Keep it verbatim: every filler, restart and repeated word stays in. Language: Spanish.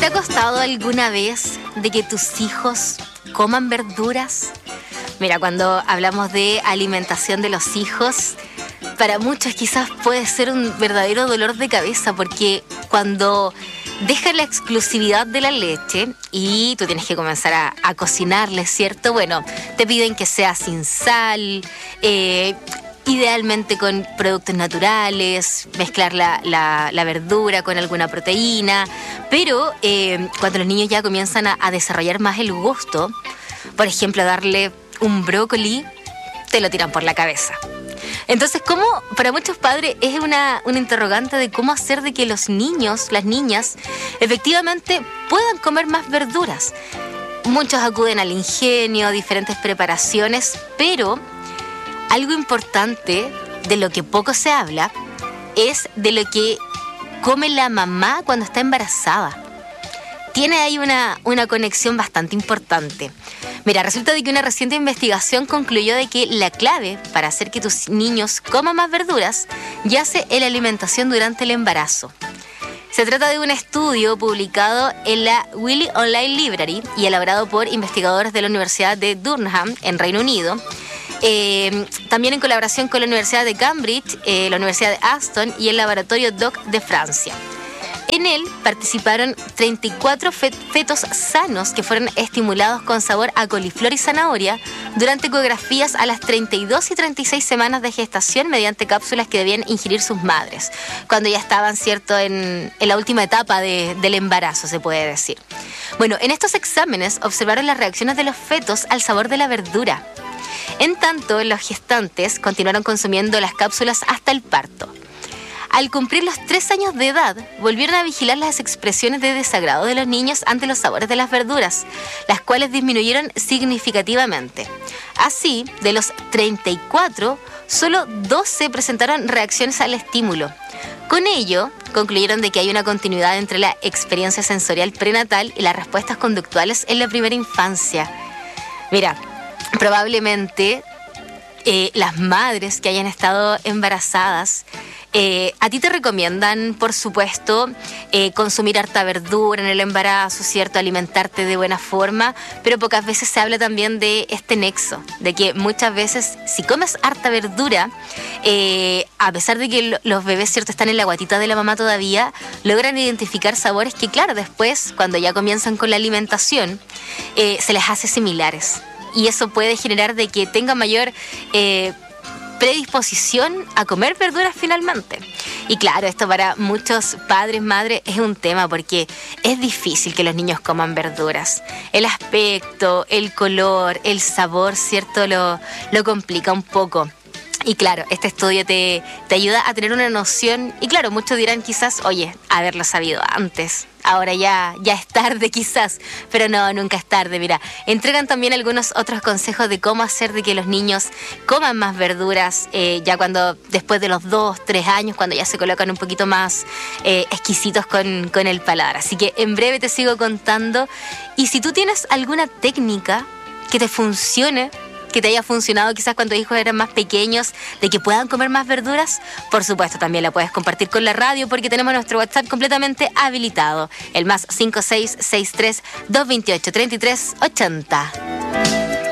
¿Te ha costado alguna vez de que tus hijos coman verduras? Mira, cuando hablamos de alimentación de los hijos, para muchos quizás puede ser un verdadero dolor de cabeza, porque cuando dejan la exclusividad de la leche y tú tienes que comenzar a, a cocinarles, ¿cierto? Bueno, te piden que sea sin sal, eh, idealmente con productos naturales, mezclar la, la, la verdura con alguna proteína, pero eh, cuando los niños ya comienzan a, a desarrollar más el gusto, por ejemplo, darle un brócoli, te lo tiran por la cabeza. Entonces, ¿cómo para muchos padres es una, una interrogante de cómo hacer de que los niños, las niñas, efectivamente puedan comer más verduras? Muchos acuden al ingenio, diferentes preparaciones, pero algo importante de lo que poco se habla es de lo que come la mamá cuando está embarazada. Tiene ahí una, una conexión bastante importante. Mira, resulta de que una reciente investigación concluyó de que la clave para hacer que tus niños coman más verduras yace en la alimentación durante el embarazo. Se trata de un estudio publicado en la Wiley Online Library y elaborado por investigadores de la Universidad de Durham, en Reino Unido, eh, también en colaboración con la Universidad de Cambridge, eh, la Universidad de Aston y el Laboratorio Doc de Francia. En él participaron treinta y cuatro fetos sanos que fueron estimulados con sabor a coliflor y zanahoria durante ecografías a las treinta y dos y treinta y seis semanas de gestación mediante cápsulas que debían ingerir sus madres, cuando ya estaban, cierto, en, en la última etapa de, del embarazo, se puede decir. Bueno, en estos exámenes observaron las reacciones de los fetos al sabor de la verdura. En tanto, los gestantes continuaron consumiendo las cápsulas hasta el parto. Al cumplir los tres años de edad, volvieron a vigilar las expresiones de desagrado de los niños ante los sabores de las verduras, las cuales disminuyeron significativamente. Así, de los treinta y cuatro, solo doce presentaron reacciones al estímulo. Con ello, concluyeron de que hay una continuidad entre la experiencia sensorial prenatal y las respuestas conductuales en la primera infancia. Mira, probablemente eh, las madres que hayan estado embarazadas, Eh, a ti te recomiendan, por supuesto, eh, consumir harta verdura en el embarazo, ¿cierto? Alimentarte de buena forma, pero pocas veces se habla también de este nexo, de que muchas veces si comes harta verdura, eh, a pesar de que los bebés, ¿cierto?, están en la guatita de la mamá todavía, logran identificar sabores que, claro, después, cuando ya comienzan con la alimentación, eh, se les hace similares. Y eso puede generar de que tenga mayor Eh, predisposición a comer verduras finalmente. Y claro, esto para muchos padres, madres, es un tema porque es difícil que los niños coman verduras. El aspecto, el color, el sabor, ¿cierto?, lo, lo complica un poco. Y claro, este estudio te, te ayuda a tener una noción. Y claro, muchos dirán quizás, oye, haberlo sabido antes. Ahora ya, ya es tarde quizás, pero no, nunca es tarde. Mira, entregan también algunos otros consejos de cómo hacer de que los niños coman más verduras, eh, ya cuando, después de los dos, tres años, cuando ya se colocan un poquito más eh, exquisitos con, con el paladar. Así que en breve te sigo contando. Y si tú tienes alguna técnica que te funcione, que te haya funcionado quizás cuando hijos eran más pequeños, de que puedan comer más verduras, por supuesto también la puedes compartir con la radio, porque tenemos nuestro WhatsApp completamente habilitado, el más cinco seis seis tres, dos dos ocho, tres tres ocho cero.